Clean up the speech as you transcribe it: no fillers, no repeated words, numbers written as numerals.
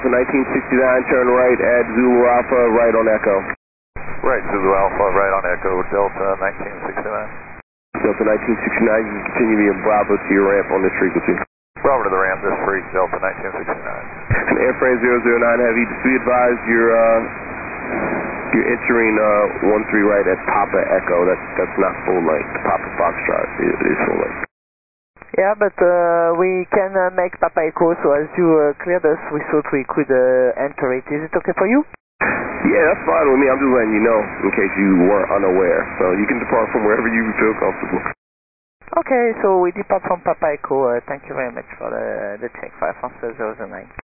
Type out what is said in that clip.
Delta 1969, turn right at Zulu Alpha, right on Echo. Right, Zulu Alpha, right on Echo, Delta 1969. Delta 1969, you can continue being Bravo to your ramp on this frequency. Bravo to the ramp, this free, Delta 1969. And Airframe 009 Heavy, just be advised you're entering 13 right at Papa Echo. That's not full length. Papa Foxtrot is full length. Yeah, but we can make Papa Echo, so as you cleared us, we thought we could enter it. Is it okay for you? Yeah, that's fine with me. I'm just letting you know in case you weren't unaware. So you can depart from wherever you feel comfortable. Okay, so we depart from Papa Echo. Thank you very much for the check, 5 009.